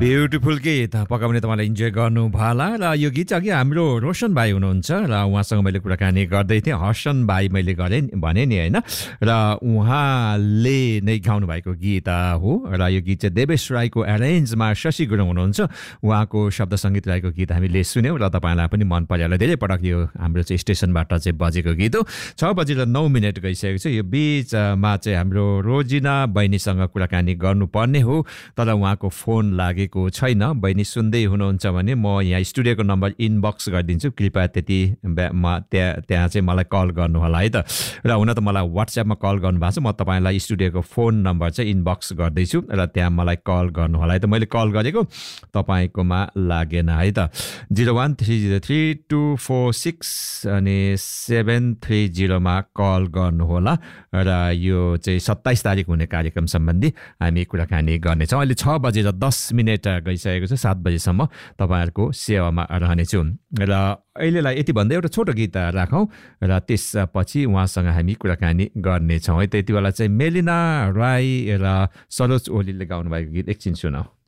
beautiful गीत पक्का पनि तपाईँलाई इन्जोय गर्नु भला र यो गीत चाहिँ अघि हाम्रो रोशन भाइ हुनुहुन्छ र उहाँसँग मैले कुराकानी गर्दै थिएँ हर्षन भाइ मैले गरेँ भने नि होइन र उहाँले नै गाउनु भएको गीत हो र यो गीत चाहिँ देवेश राईको एरेन्जमा शशि गुरुङ हुनुहुन्छ उहाँको शब्द सङ्गीत रहेको गीत हामीले सुन्यौँ र तपाईँलाई पनि मन पर्यो होला धेरै पटक यो हाम्रो चाहिँ स्टेसनबाट चाहिँ बजेको गीत हो 6:09 गइसकेको छ यो बिचमा चाहिँ हाम्रो रोजिना बहिनीसँग कुराकानी गर्नुपर्ने हो तर उहाँको फोन लागेको छैन बहिनी सुन्दै हुनुहुन्छ भने म यहाँ स्टुडियोको नम्बर इनबक्स गरिदिन्छु कृपया त्यहाँ चाहिँ मलाई कल गर्नु होला है त र हुन त मलाई व्हाट्सएपमा कल गर्नुभएको छ म तपाईँलाई स्टुडियोको फोन नम्बर चाहिँ इनबक्स गर्दैछु र त्यहाँ मलाई कल गर्नु होला है त मैले कल गरेको तपाईँकोमा लागेन है त 01303246246 अनि 730 मा कल गर्नुहोला र यो चाहिँ 27 तारिक हुने कार्यक्रम सम्बन्धी हामी कुराकानी गर्नेछौँ अहिले 6:10 गइसकेको छ 7 बजेसम्म तपाईँहरूको सेवामा रहनेछु र अहिलेलाई यति भन्दै एउटा छोटो गीत राखौँ र त्यसपछि उहाँसँग हामी कुराकानी गर्नेछौँ है त यति बेला चाहिँ मेलिना राई र सरोज ओलीले गाउनु भएको गीत एकछिन सुनौँ